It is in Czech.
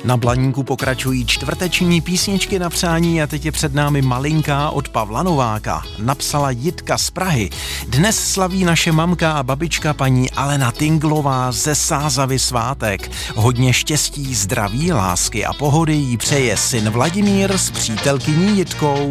Na Blaníku pokračují čtvrteční písničky na přání a teď je před námi malinká od Pavla Nováka. Napsala Jitka z Prahy. Dnes slaví naše mamka a babička paní Alena Tinglová ze Sázavy svátek. Hodně štěstí, zdraví, lásky a pohody jí přeje syn Vladimír s přítelkyní Jitkou.